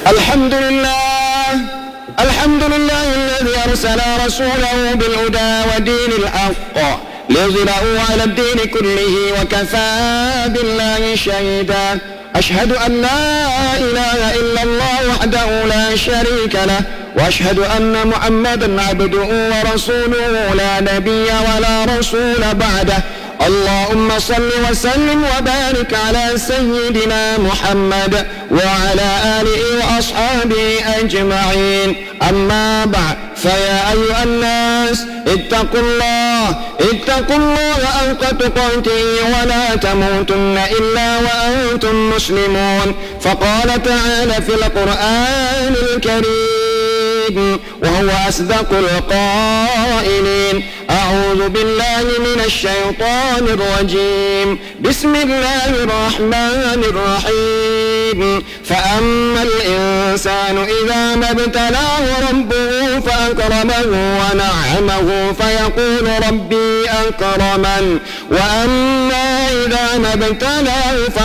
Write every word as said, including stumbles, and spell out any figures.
الحمد لله الحمد لله الذي أرسل رسوله بالهدى ودين الحق ليظهره على الدين كله وكفى بالله شهيدا. أشهد أن لا إله إلا الله وحده لا شريك له، وأشهد أن محمدا عبده ورسوله لا نبي ولا رسول بعده. اللهم صل وسلم وبارك على سيدنا محمد وعلى آله وأصحابه أجمعين. أما بعد، فيا أيها الناس اتقوا الله اتقوا الله حق تقاته ولا تموتن إلا وأنتم مسلمون. فقال تعالى في القرآن الكريم وهو أصدق القائلين: أعوذ بالله من الشيطان الرجيم، بسم الله الرحمن الرحيم. فأما الإنسان إذا ما ابتلاه ربه فأكرمه ونعمه فيقول ربي أكرمن، وأما إذا ما ابتلاه